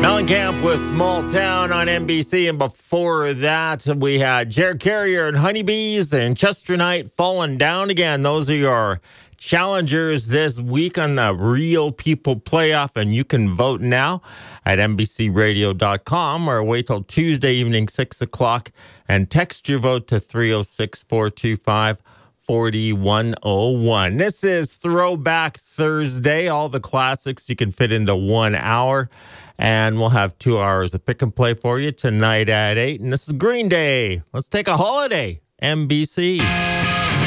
Mellencamp with Small Town on NBC. And before that, we had Jared Carrier and Honeybees and Chester Knight falling down again. Those are your challengers this week on the Real People Playoff. And you can vote now at NBCRadio.com or wait till Tuesday evening, 6 o'clock, and text your vote to 306-425-4101. This is Throwback Thursday. All the classics you can fit into 1 hour. And we'll have 2 hours of pick and play for you tonight at 8. And this is Green Day. Let's take a holiday. NBC.